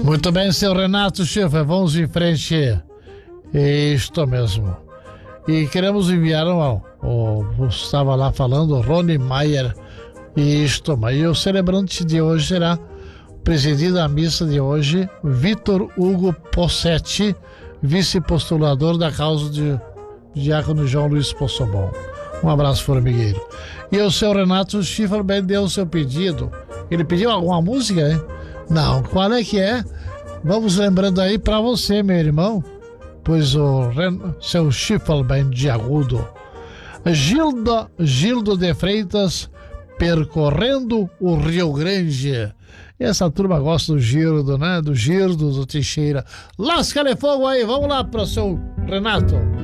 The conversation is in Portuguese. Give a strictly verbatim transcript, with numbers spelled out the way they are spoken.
Muito bem, seu Renato Schiffer, vamos em frente. Isto mesmo. E queremos enviar ao, ao estava lá falando, Rony Maier. Isto, mas e o celebrante de hoje será presidindo a missa de hoje, Vitor Hugo Possetti, vice-postulador da causa de Diácono João Luiz Poçobon. Um abraço, formigueiro. E o seu Renato Schiffer bem deu o seu pedido. Ele pediu alguma música, hein? Não, qual é que é? Vamos lembrando aí pra você, meu irmão. Pois o Ren... seu Schiffer bem de agudo. Gildo, Gildo de Freitas, percorrendo o Rio Grande. E essa turma gosta do Gildo, né? Do Gildo, do Teixeira. Lasca-lhe fogo aí, vamos lá pro seu Renato.